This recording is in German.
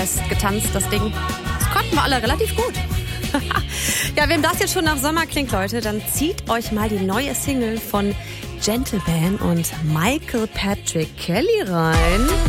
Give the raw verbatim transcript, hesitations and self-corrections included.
getanzt, das Ding. Das konnten wir alle relativ gut. Ja, wem das jetzt schon nach Sommer klingt, Leute, dann zieht euch mal die neue Single von Gentleman und Michael Patrick Kelly rein.